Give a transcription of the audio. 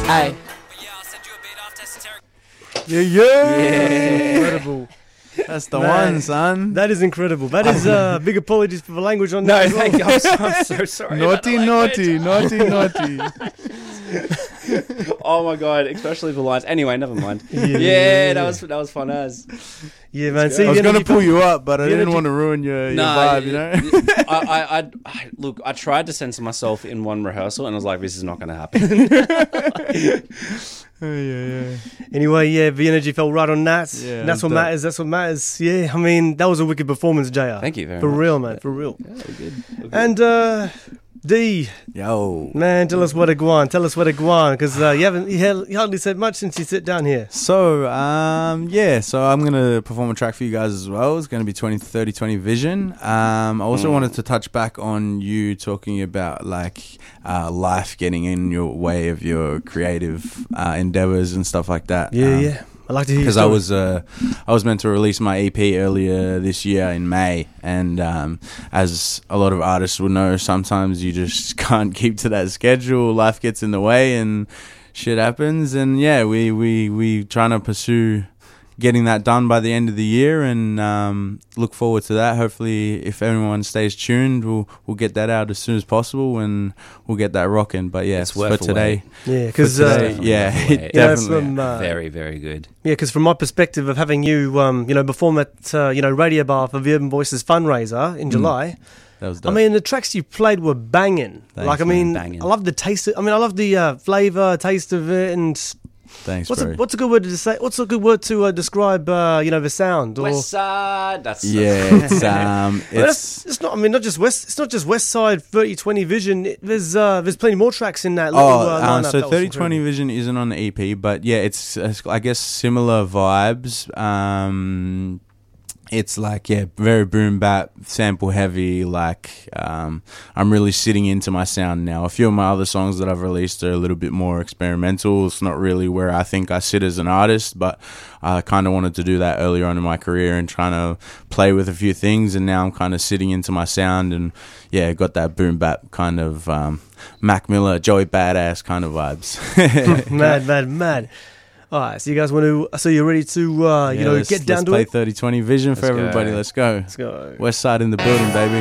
Aye. Yeah. Incredible. That's the Man, one, son. That is incredible. That is big apologies for the language on No, that as well. thank you. I'm so sorry. Naughty, naughty, naughty, naughty. Oh my god, especially for lines. Anyway, never mind. Yeah. That was fun as. Yeah, man. go. See, I was the going to energy pull you up, but I the didn't energy- want to ruin your No, vibe, you know? I look. I tried to censor myself in one rehearsal, and I was like, "This is not going to happen." Yeah. Anyway, yeah, the energy fell right on that. Yeah, That's what that- matters. That's what matters. Yeah, I mean, that was a wicked performance, JR. Thank you very For much. real, man. For real. Yeah, we're good. And D, Yo. man, tell us what a guan. Tell us what a guan, because you hardly said much since you sit down here. So, so I'm going to perform a track for you guys as well. It's going to be 30-20 Vision. I also wanted to touch back on you talking about, like, life getting in your way of your creative endeavors and stuff like that. Yeah. I like to hear your Because story. I was meant to release my EP earlier this year in May, and as a lot of artists will know, sometimes you just can't keep to that schedule. Life gets in the way, and shit happens. And yeah, we trying to pursue getting that done by the end of the year, and look forward to that. Hopefully, if everyone stays tuned, we'll get that out as soon as possible, and we'll get that rocking. But yeah, It's for worth a today, Yeah, because it Yeah, definitely. Very, very good. Yeah, because from my perspective of having you, perform at Radio Bar for the Urban Voices fundraiser in July, That was I dope. mean the tracks you played were banging. Thanks, I mean, banging. I love the taste. I love the flavor, taste of it, and Thanks, what's bro. what's a good word to say? What's a good word to describe the sound? Or West Side. That's Yeah, it's Well, it's not. I mean, not just West. It's not just West Side 30-20 Vision. There's plenty more tracks in that. Little, lineup. So That was 30-20 incredible. Vision isn't on the EP, but yeah, it's I guess similar vibes. It's like, yeah, very boom bap, sample heavy. Like, I'm really sitting into my sound now. A few of my other songs that I've released are a little bit more experimental. It's not really where I think I sit as an artist, but I kind of wanted to do that earlier on in my career and trying to play with a few things. And now I'm kind of sitting into my sound, and yeah, got that boom bap kind of Mac Miller, Joey Badass kind of vibes. Mad. All right, so you guys want to? So you're ready to Let's get down to play it? 30-20 Vision for Let's go. everybody. Let's go. Let's go. West Side in the building, baby.